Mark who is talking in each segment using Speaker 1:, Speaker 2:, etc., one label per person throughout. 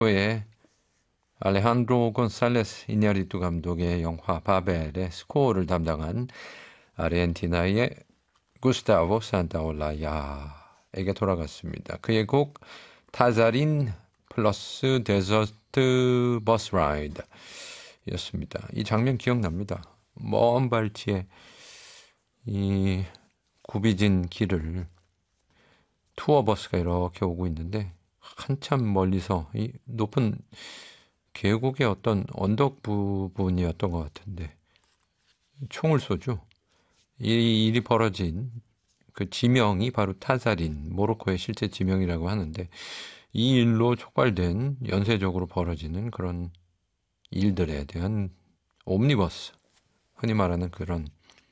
Speaker 1: 의 알레한드로 곤살레스 이냐리투 감독의 영화 바벨의 스코어를 담당한 아르헨티나의 구스타보 산타올라야에게 돌아갔습니다. 그의 곡 타자린 플러스 데저트 버스 라이드 였습니다. 이 장면 기억납니다. 먼 발치에 이 굽이진 길을 투어버스가 이렇게 오고 있는데 한참 멀리서 이 높은 계곡의 어떤 언덕 부분이었던 것 같은데 총을 쏘죠. 이 일이 벌어진 그 지명이 바로 타자린, 모로코의 실제 지명이라고 하는데 이 일로 촉발된 연쇄적으로 벌어지는 그런 일들에 대한 옴니버스, 흔히 말하는 그런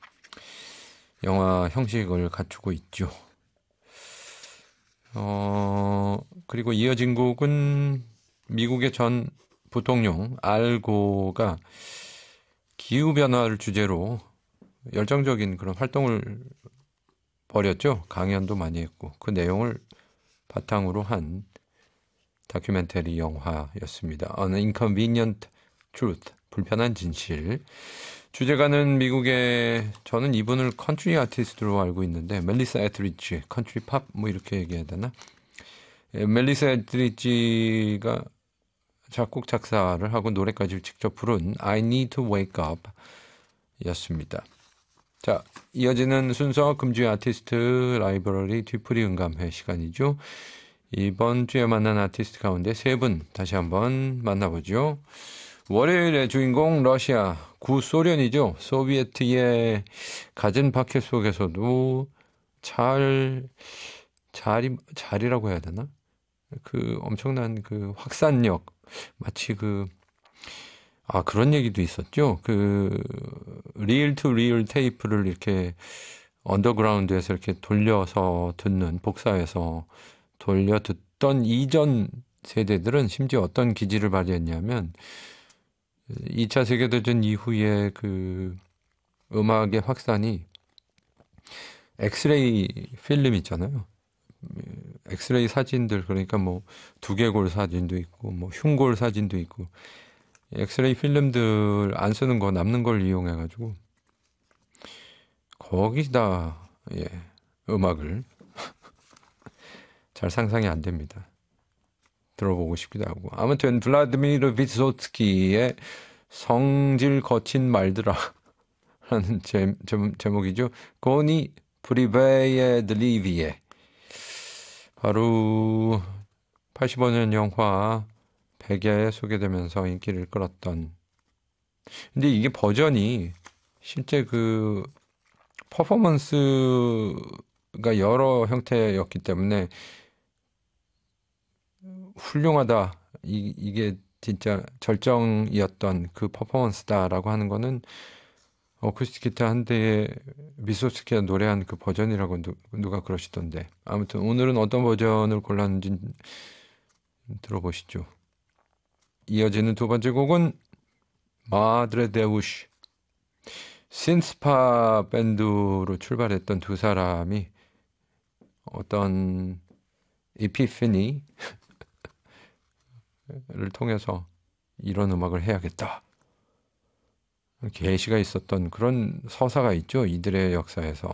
Speaker 1: 영화 형식을 갖추고 있죠. 그리고 이어진 곡은 미국의 전 부통령 알고가 기후변화를 주제로 열정적인 그런 활동을 벌였죠. 강연도 많이 했고 그 내용을 바탕으로 한 다큐멘터리 영화였습니다. An Inconvenient Truth, 불편한 진실. 주제가는 미국의, 저는 이분을 컨트리 아티스트로 알고 있는데 멜리사 에트리지, 컨트리 팝 뭐 이렇게 얘기해야 되나? 멜리사 에트리지가 작곡 작사를 하고 노래까지 직접 부른 I Need to Wake Up 였습니다. 자, 이어지는 순서 금주의 아티스트 라이브러리 뒤풀이 음감회 시간이죠. 이번 주에 만난 아티스트 가운데 세 분 다시 한번 만나보죠. 월요일의 주인공 러시아, 구소련이죠. 소비에트의 갖은 박해 속에서도 잘이라고 해야 되나? 그 엄청난 그 확산력, 마치 그런 얘기도 있었죠. 리일 투 리일 테이프를 이렇게 언더그라운드에서 이렇게 돌려서 듣는, 복사해서 돌려 듣던 이전 세대들은 심지어 어떤 기질을 발휘했냐면 2차 세계대전 이후에 그 음악의 확산이 엑스레이 필름 있잖아요. 엑스레이 사진들, 그러니까 뭐 두개골 사진도 있고 뭐 흉골 사진도 있고 엑스레이 필름들 안 쓰는 거 남는 걸 이용해 가지고 거기다 음악을 잘 상상이 안 됩니다. 들어보고 싶기도 하고. 아무튼 블라드미르 비소츠키의 성질 거친 말들아 라는 제목이죠. 고니 프리베예 드리비에, 바로 85년 영화 백야에 소개되면서 인기를 끌었던. 근데 이게 버전이 실제 그 퍼포먼스가 여러 형태였기 때문에 훌륭하다, 이게 진짜 절정이었던 그 퍼포먼스다라고 하는 거는 어쿠스틱 기타 한 대에 미소스키가 노래한 그 버전이라고 누가 그러시던데. 아무튼 오늘은 어떤 버전을 골랐는지 들어보시죠. 이어지는 두 번째 곡은 마드레 데우시, 신스파 밴드로 출발했던 두 사람이 어떤 에피피니를 통해서 이런 음악을 해야겠다, 계시가 있었던 그런 서사가 있죠. 이들의 역사에서.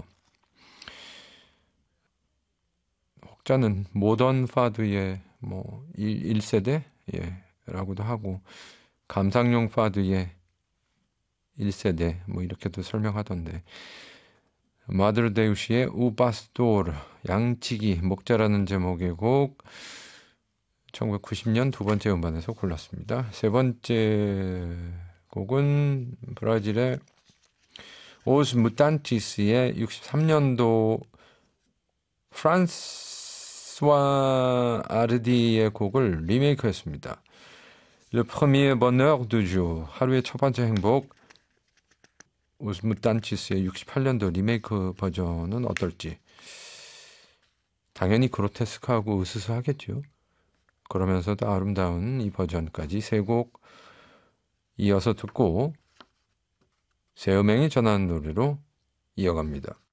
Speaker 1: 혹자는 모던 파드의 뭐 1세대 라고도 하고 감상용 파드의 1세대 뭐 이렇게도 설명하던데, 마드르 데우시의 우바스토르, 양치기, 목자라는 제목의 곡 1990년 두 번째 음반에서 골랐습니다. 세 번째 곡은 브라질의 오스 무탄티스의 63년도 프란스와 아르디의 곡을 리메이크했습니다. Le premier bonheur du jour, 하루의 첫 번째 행복. 오스 무탄티스의 68년도 리메이크 버전은 어떨지. 당연히 그로테스크하고 으스스하겠죠. 그러면서도 아름다운 이 버전까지 세 곡 이어서 듣고 새 음행이 전하는 노래로 이어갑니다.